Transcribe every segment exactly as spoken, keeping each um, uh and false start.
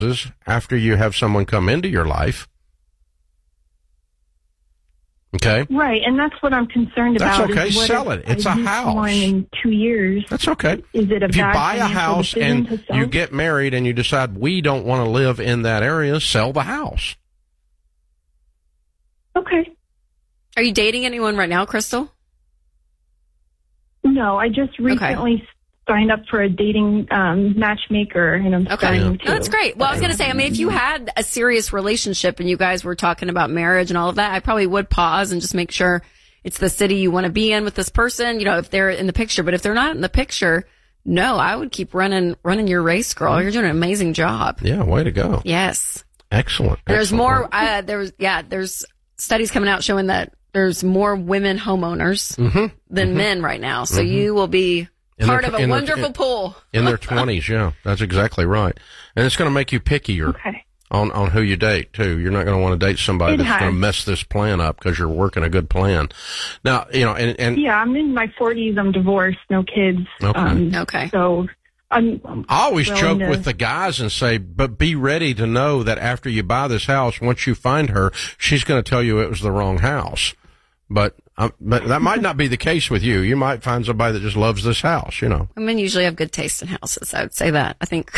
after you have someone come into your life. Okay. Right, and that's what I'm concerned That's about. okay. Is what Sell if it. It's I a do house. someone in two years. That's okay. Is it a if you bad buy a financial house decision and to sell? you get married and you decide we don't want to live in that area, sell the house. Okay. Are you dating anyone right now, Crystal? No, I just recently Okay. signed up for a dating um, matchmaker, and I'm Okay. starting to. No, that's great. Well, I was going to say, I mean, if you had a serious relationship and you guys were talking about marriage and all of that, I probably would pause and just make sure it's the city you want to be in with this person, you know, if they're in the picture. But if they're not in the picture, no, I would keep running, running your race, girl. You're doing an amazing job. Yeah, way to go. Yes. Excellent. There's Excellent. more, uh, there's, yeah, there's studies coming out showing that there's more women homeowners mm-hmm. than mm-hmm. men right now. So mm-hmm. you will be In part their, of a in wonderful their, pool. In their twenties, yeah. That's exactly right. And it's going to make you pickier Okay. on, on who you date, too. You're not going to want to date somebody It that's has. going to mess this plan up because you're working a good plan. Now, you know, and... and Yeah, I'm in my forties. I'm divorced, no kids. Okay. Um, Okay. So I'm, I'm I always willing joke to- with the guys and say, but be ready to know that after you buy this house, once you find her, she's going to tell you it was the wrong house. But um, but that might not be the case with you. You might find somebody that just loves this house, you know. Women usually have good taste in houses. I would say that. I think.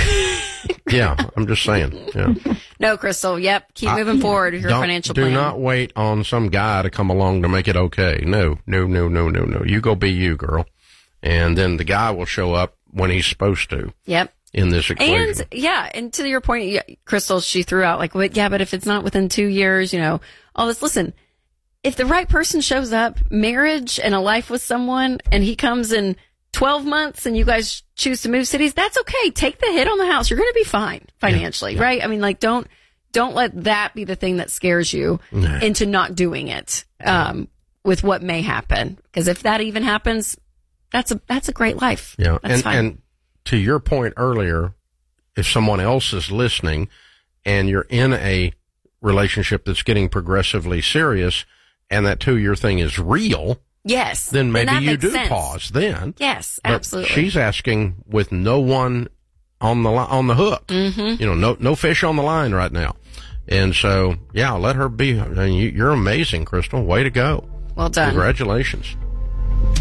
Yeah, I'm just saying. Yeah. No, Crystal. Yep. Keep moving forward with your Don't- financial do plan. not wait on some guy to come along to make it okay. No, no, no, no, no, no. You go be you, girl. And then the guy will show up when he's supposed to. Yep. In this equation. And yeah, and to your point, yeah, Crystal, she threw out like, well, yeah, but if it's not within two years, you know, all this. Listen, if the right person shows up, marriage and a life with someone, and he comes in twelve months and you guys choose to move cities, that's okay. Take the hit on the house. You're going to be fine financially, Yeah, yeah. right? I mean, like, don't, don't let that be the thing that scares you Nah. into not doing it, um, with what may happen. Because if that even happens, that's a, that's a great life. Yeah. That's and, fine. and to your point earlier, if someone else is listening and you're in a relationship that's getting progressively serious and that two year thing is real, yes. then maybe that you makes do sense. pause then. Yes, But absolutely. she's asking with no one on the li- on the hook. Mm-hmm. You know, no no fish on the line right now. And so, yeah, let her be. I mean, you, you're amazing, Crystal. Way to go. Well done. Congratulations.